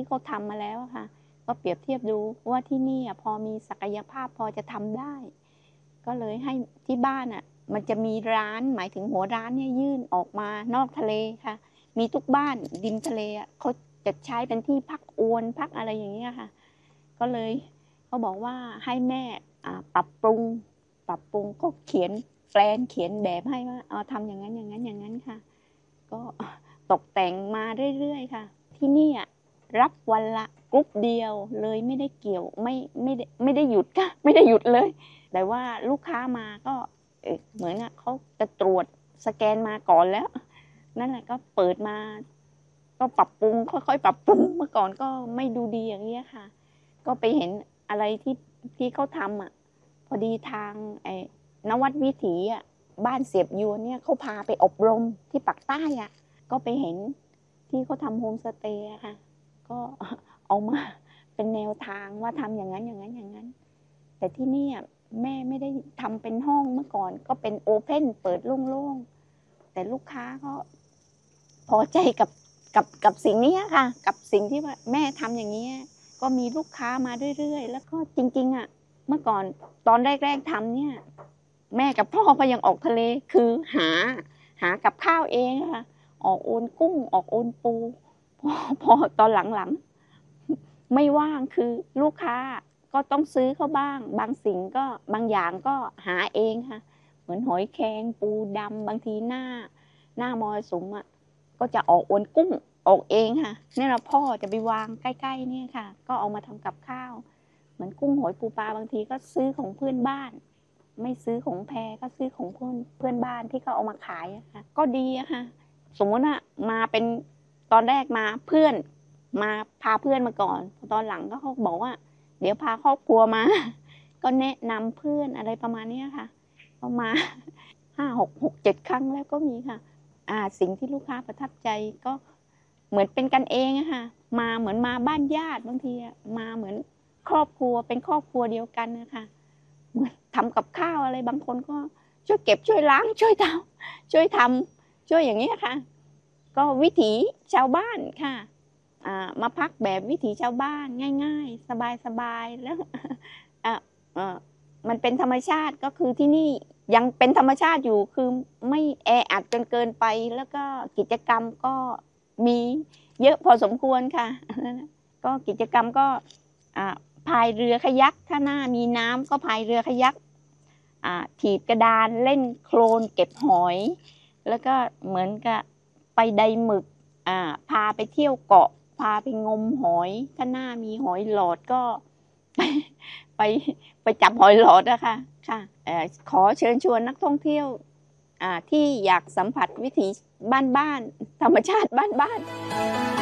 ที่เขาทำมาแล้วค่ะก็เปรียบเทียบดูว่าที่นี่พอมีศักยภาพพอจะทำได้ก็เลยให้ที่บ้านมันจะมีร้านหมายถึงหัวร้านเนี่ยยื่นออกมานอกทะเลค่ะมีทุกบ้านริมทะเลเขาจะใช้เป็นที่พักอวนพักอะไรอย่างเงี้ยค่ะก็เลยเขาบอกว่าให้แม่ปรับปรุงก็เขียนแปลนเขียนแบบให้ว่าทำอย่างนั้นอย่างนั้นอย่างนั้นค่ะก็ตกแต่งมาเรื่อยๆค่ะที่นี่รับวันละกรุ๊ปเดียวเลยไม่ได้เกี่ยวไม่ได้หยุดค่ะไม่ได้หยุดเลยแต่ว่าลูกค้ามาก็เหมือนเขาจะตรวจสแกนมาก่อนแล้วนั่นแหละก็เปิดมาก็ปรับปรุงค่อยๆปรับปรุงเมื่อก่อนก็ไม่ดูดีอย่างนี้ค่ะก็ไปเห็นอะไรที่เขาทำพอดีทางนวัดวิถีบ้านเสียบยวนเนี่ยเขาพาไปอบรมที่ปักใต้ก็ไปเห็นที่เขาทำโฮมสเตย์ค่ะก็เอามาเป็นแนวทางว่าทำอย่างนั้นอย่างนั้นอย่างนั้นแต่ที่นี่แม่ไม่ได้ทำเป็นห้องเมื่อก่อนก็เป็นโอเพ่นเปิดโล่งๆแต่ลูกค้าก็พอใจกับสิ่งนี้ค่ะกับสิ่งที่ว่าแม่ทำอย่างนี้ก็มีลูกค้ามาเรื่อยๆแล้วก็จริงๆเมื่อก่อนตอนแรกๆทำเนี่ยแม่กับพ่อก็ยังออกทะเลคือหากับข้าวเองค่ะออกโอนกุ้งออกโอนปูพอตอนหลังๆไม่ว่างคือลูกค้าก็ต้องซื้อเขาบ้างบางสิ่งก็บางอย่างก็หาเองค่ะเหมือนหอยแครงปูดำบางทีหน้ามรสุมก็จะออกโอนกุ้งออกเองค่ะนี่เราพ่อจะไปวางใกล้ๆเนี่ยค่ะก็เอามาทำกับข้าวเหมือนกุ้งหอยปูปลาบางทีก็ซื้อของเพื่อนบ้านไม่ซื้อของแพรก็ซื้อของเพื่อนบ้านที่เขาเอามาขายค่ะก็ดีค่ะสมมติมาเป็นตอนแรกมาเพื่อนมาพาเพื่อนมาก่อนตอนหลังก็เขาบอกว่าเดี๋ยวพาครอบครัวมาก็แนะนำเพื่อนอะไรประมาณนี้ค่ะเขามา5-6-7 ครั้งแล้วก็มีค่ะสิ่งที่ลูกค้าประทับใจก็เหมือนเป็นกันเองค่ะมาเหมือนมาบ้านญาติบางทีมาเหมือนครอบครัวเป็นครอบครัวเดียวกันนะคะเหมือนทำกับข้าวอะไรบางคนก็ช่วยเก็บช่วยล้างช่วยทำช่วยอย่างนี้ค่ะก็วิถีชาวบ้านค่ะมาพักแบบวิถีชาวบ้านง่ายๆสบายๆแล้วมันเป็นธรรมชาติก็คือที่นี่ยังเป็นธรรมชาติอยู่คือไม่แออัดจนเกินไปแล้วก็กิจกรรมก็มีเยอะพอสมควรค่ะก็กิจกรรมก็พายเรือคายักถ้าหน้ามีน้ำก็พายเรือคายักถีบกระดานเล่นโคลนเก็บหอยแล้วก็เหมือนกับไปไดหมึกพาไปเที่ยวเกาะพาไปงมหอยถ้าหน้ามีหอยหลอดก็ไปจับหอยหลอดค่ะขอเชิญชวนนักท่องเที่ยวที่อยากสัมผัสวิถีบ้านธรรมชาติบ้าน